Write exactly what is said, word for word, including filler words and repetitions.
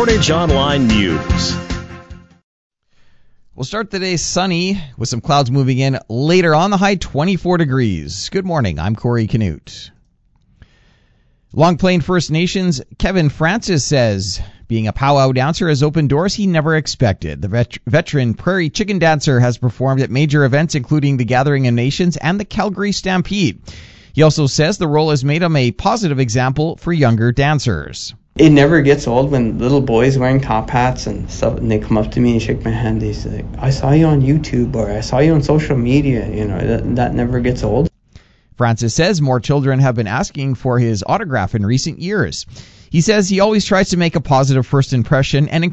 Portage Online News. We'll start the day sunny with some clouds moving in later on, the high twenty-four degrees. Good morning. I'm Corey Canute. Long Plain First Nations Kevin Francis says being a powwow dancer has opened doors he never expected. The vet- veteran prairie chicken dancer has performed at major events including the Gathering of Nations and the Calgary Stampede. He also says the role has made him a positive example for younger dancers. It never gets old when little boys wearing top hats and stuff, and they come up to me and shake my hand. They say, I saw you on YouTube, or I saw you on social media. You know, that, that never gets old. Francis says more children have been asking for his autograph in recent years. He says he always tries to make a positive first impression and